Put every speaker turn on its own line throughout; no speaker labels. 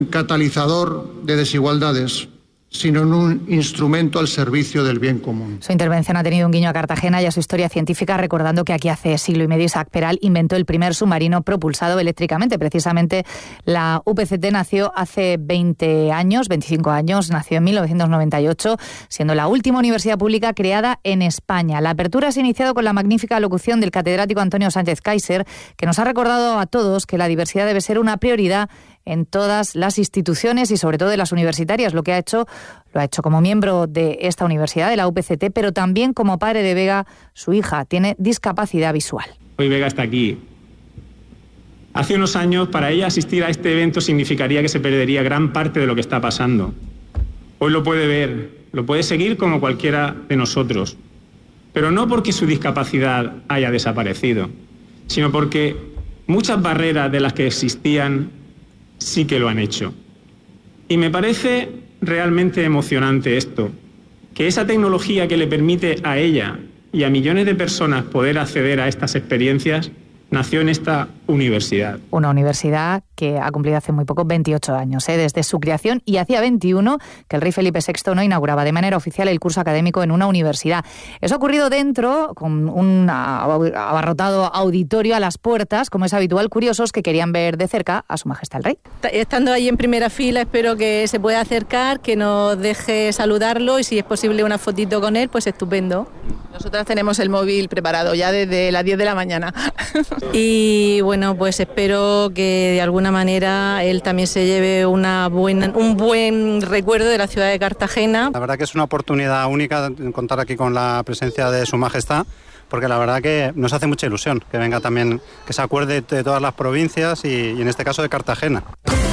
catalizador de desigualdades, sino en un instrumento al servicio del bien común.
Su intervención ha tenido un guiño a Cartagena y a su historia científica, recordando que aquí hace siglo y medio Isaac Peral inventó el primer submarino propulsado eléctricamente. Precisamente la UPCT nació hace 25 años, nació en 1998, siendo la última universidad pública creada en España. La apertura se ha iniciado con la magnífica locución del catedrático Antonio Sánchez Kaiser, que nos ha recordado a todos que la diversidad debe ser una prioridad en todas las instituciones y sobre todo de las universitarias. Lo ha hecho como miembro de esta universidad, de la UPCT, pero también como padre de Vega. Su hija tiene discapacidad visual.
Hoy Vega está aquí. Hace unos años, para ella asistir a este evento significaría que se perdería gran parte de lo que está pasando. Hoy lo puede ver, lo puede seguir como cualquiera de nosotros, pero no porque su discapacidad haya desaparecido, sino porque muchas barreras de las que existían sí que lo han hecho. Y me parece realmente emocionante esto, que esa tecnología que le permite a ella y a millones de personas poder acceder a estas experiencias nació en esta universidad.
Una universidad que ha cumplido hace muy poco 28 años, desde su creación, y hacía 21 que el rey Felipe VI no inauguraba de manera oficial el curso académico en una universidad. Eso ha ocurrido dentro, con un abarrotado auditorio a las puertas, como es habitual, curiosos que querían ver de cerca a Su Majestad el Rey.
Estando ahí en primera fila, espero que se pueda acercar, que nos deje saludarlo y si es posible una fotito con él, pues estupendo.
Nosotras tenemos el móvil preparado ya desde las 10 de la mañana.
Y bueno, pues espero que de alguna manera él también se lleve un buen recuerdo de la ciudad de Cartagena.
La verdad que es una oportunidad única contar aquí con la presencia de Su Majestad, porque la verdad que nos hace mucha ilusión que venga también, que se acuerde de todas las provincias y en este caso de Cartagena.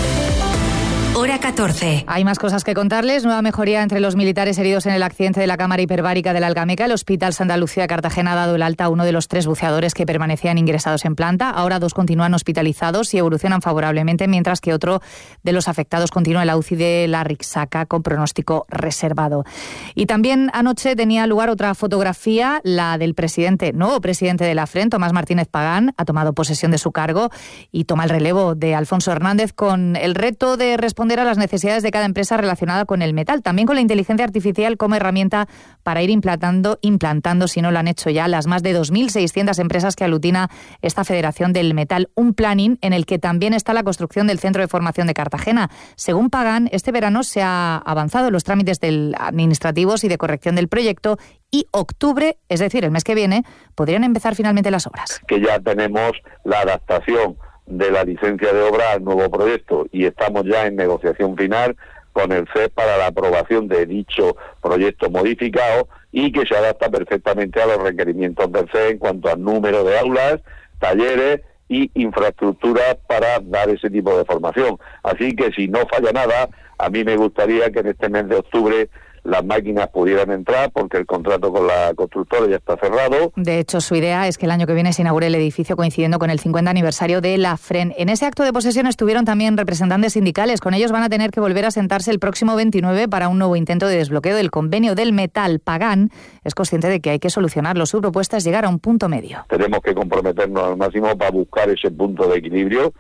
Hora 14. Hay más cosas que contarles. Nueva mejoría entre los militares heridos en el accidente de la cámara hiperbárica de la Algameca. El Hospital Santa Lucía de Cartagena ha dado el alta a uno de los 3 buceadores que permanecían ingresados en planta. Ahora 2 continúan hospitalizados y evolucionan favorablemente, mientras que otro de los afectados continúa en la UCI de la Rixaca con pronóstico reservado. Y también anoche tenía lugar otra fotografía, la del nuevo presidente de la FREN, Tomás Martínez Pagán. Ha tomado posesión de su cargo y toma el relevo de Alfonso Hernández con el reto de responder a las necesidades de cada empresa relacionada con el metal, también con la inteligencia artificial como herramienta para ir implantando, si no lo han hecho ya, las más de 2.600 empresas que aglutina esta Federación del Metal. Un planning en el que también está la construcción del Centro de Formación de Cartagena. Según Pagán, este verano se ha avanzado en los trámites administrativos y de corrección del proyecto y octubre, es decir, el mes que viene, podrían empezar finalmente las obras.
Que ya tenemos la adaptación de la licencia de obra al nuevo proyecto y estamos ya en negociación final con el CEP para la aprobación de dicho proyecto modificado y que se adapta perfectamente a los requerimientos del CEP en cuanto al número de aulas, talleres y infraestructuras para dar ese tipo de formación. Así que si no falla nada, a mí me gustaría que en este mes de octubre las máquinas pudieran entrar porque el contrato con la constructora ya está cerrado.
De hecho, su idea es que el año que viene se inaugure el edificio coincidiendo con el 50 aniversario de la FREN. En ese acto de posesión estuvieron también representantes sindicales. Con ellos van a tener que volver a sentarse el próximo 29 para un nuevo intento de desbloqueo del convenio del metal. Pagán es consciente de que hay que solucionarlo. Su propuesta es llegar a un punto medio.
Tenemos que comprometernos al máximo para buscar ese punto de equilibrio.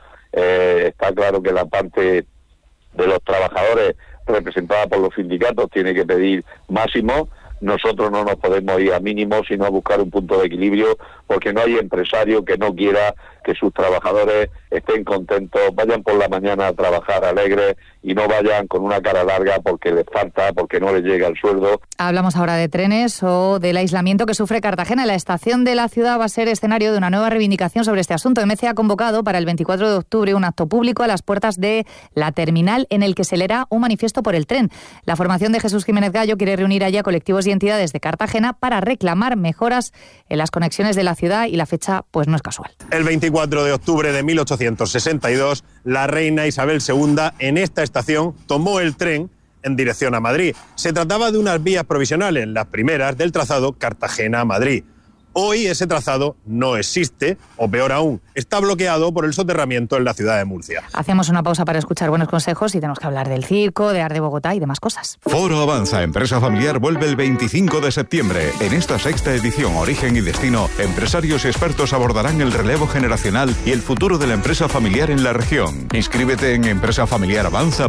Está claro que la parte de los trabajadores representada por los sindicatos tiene que pedir máximo. Nosotros no nos podemos ir a mínimo, sino a buscar un punto de equilibrio, porque no hay empresario que no quiera que sus trabajadores estén contentos, vayan por la mañana a trabajar alegres y no vayan con una cara larga porque les falta, porque no les llega el sueldo.
Hablamos ahora de trenes o del aislamiento que sufre Cartagena. La estación de la ciudad va a ser escenario de una nueva reivindicación sobre este asunto. MC ha convocado para el 24 de octubre un acto público a las puertas de la terminal en el que se leerá un manifiesto por el tren. La formación de Jesús Jiménez Gallo quiere reunir allí a colectivos y entidades de Cartagena para reclamar mejoras en las conexiones de la ciudad y la fecha pues no es casual.
El 24 de octubre de 1862, la reina Isabel II en esta estación tomó el tren en dirección a Madrid. Se trataba de unas vías provisionales, las primeras del trazado Cartagena-Madrid. Hoy ese trazado no existe, o peor aún, está bloqueado por el soterramiento en la ciudad de Murcia.
Hacemos una pausa para escuchar buenos consejos y tenemos que hablar del circo, de Art de Bogotá y demás cosas.
Foro Avanza Empresa Familiar vuelve el 25 de septiembre. En esta sexta edición Origen y Destino, empresarios y expertos abordarán el relevo generacional y el futuro de la empresa familiar en la región. Inscríbete en empresafamiliaravanza.es.